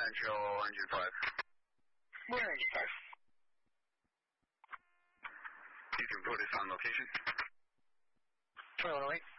Central Engine 5. Where Engine 5? You can put us on location. 2108.